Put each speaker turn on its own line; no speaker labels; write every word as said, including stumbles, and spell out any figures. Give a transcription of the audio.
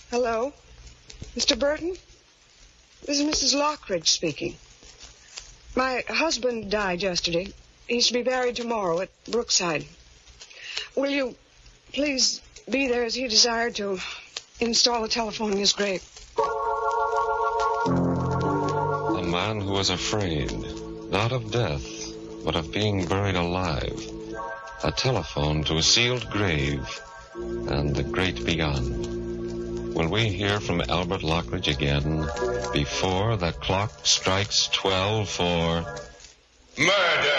Hello? Mister Burton? This is Missus Lockridge speaking. My husband died yesterday. He's to be buried tomorrow at Brookside. Will you please be there as he desired to install a telephone in his grave?
A man who was afraid, not of death, but of being buried alive. A telephone to a sealed grave and the great beyond. Will we hear from Albert Lockridge again before the clock strikes twelve for murder?